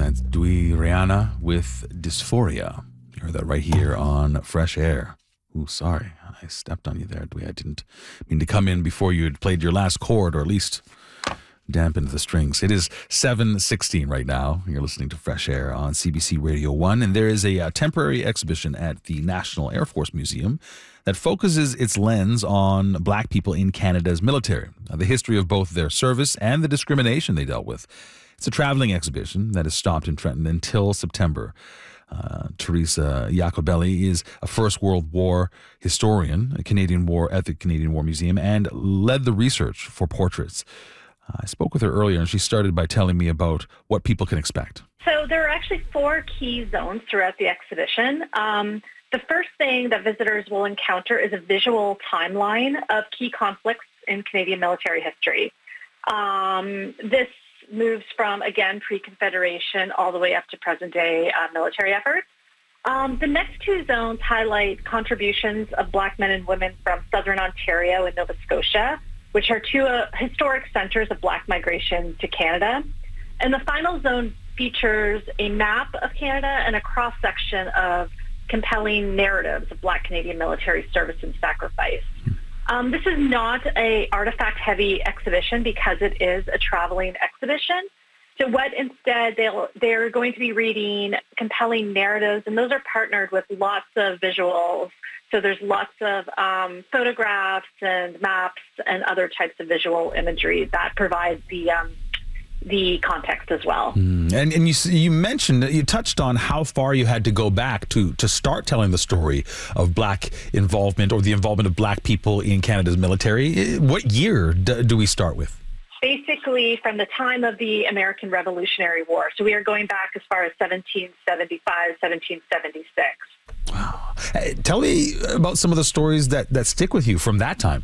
It's Dwi Rihanna with Dysphoria. You heard that right here on Fresh Air. Ooh, sorry. I stepped on you there, Dwi. I didn't mean to come in before you had played your last chord, or at least dampened the strings. It is 7:16 right now. You're listening to Fresh Air on CBC Radio 1, and there is a temporary exhibition at the National Air Force Museum that focuses its lens on Black people in Canada's military, the history of both their service and the discrimination they dealt with. It's a traveling exhibition that is stopped in Trenton until September. Teresa Jacobelli is a First World War historian at the Canadian War Museum, and led the research for portraits. I spoke with her earlier, and she started by telling me about what people can expect. So there are actually 4 key zones throughout the exhibition. The first thing that visitors will encounter is a visual timeline of key conflicts in Canadian military history. This moves from, again, pre-Confederation all the way up to present-day military efforts. The next 2 zones highlight contributions of Black men and women from Southern Ontario and Nova Scotia, which are 2 historic centers of Black migration to Canada. And the final zone features a map of Canada and a cross-section of compelling narratives of Black Canadian military service and sacrifice. This is not an artifact-heavy exhibition because it is a traveling exhibition. So what instead, they're going to be reading compelling narratives, and those are partnered with lots of visuals. So there's lots of photographs and maps and other types of visual imagery that provide the context as well. And you mentioned, you touched on how far you had to go back to start telling the story of Black involvement, or the involvement of Black people in Canada's military. What year do we start with? Basically from the time of the American Revolutionary War. So we are going back as far as 1775, 1776. Wow. Tell me about some of the stories that stick with you from that time.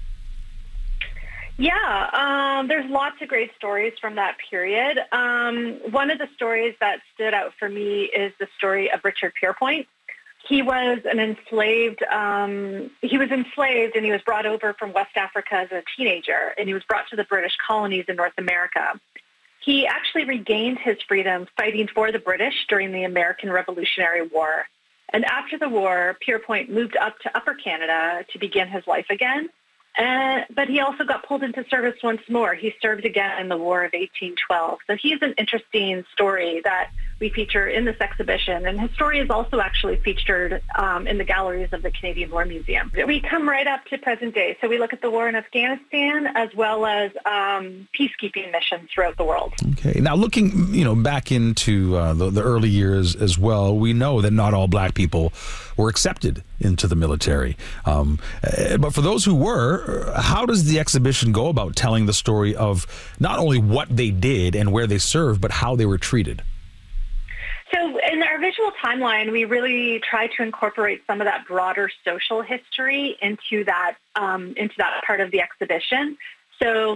Yeah, there's lots of great stories from that period. One of the stories that stood out for me is the story of Richard Pierpoint. He was enslaved and he was brought over from West Africa as a teenager, and he was brought to the British colonies in North America. He actually regained his freedom fighting for the British during the American Revolutionary War. And after the war, Pierpoint moved up to Upper Canada to begin his life again. But he also got pulled into service once more. He served again in the War of 1812. So he's an interesting story that we feature in this exhibition. And his story is also actually featured in the galleries of the Canadian War Museum. We come right up to present day. So we look at the war in Afghanistan as well as peacekeeping missions throughout the world. Okay. Now, looking back into the early years as well, we know that not all Black people were accepted into the military. But for those who were, how does the exhibition go about telling the story of not only what they did and where they served, but how they were treated? So in our visual timeline, we really try to incorporate some of that broader social history into that part of the exhibition. So